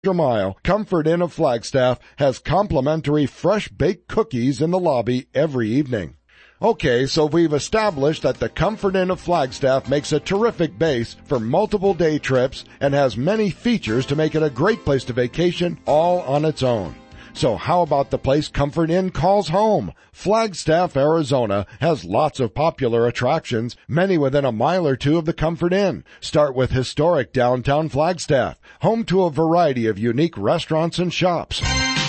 mile, Comfort Inn of Flagstaff has complimentary fresh-baked cookies in the lobby every evening. Okay, so we've established that the Comfort Inn of Flagstaff makes a terrific base for multiple day trips and has many features to make it a great place to vacation all on its own. So how about the place Comfort Inn calls home? Flagstaff, Arizona has lots of popular attractions, many within a mile or two of the Comfort Inn. Start with historic downtown Flagstaff, home to a variety of unique restaurants and shops.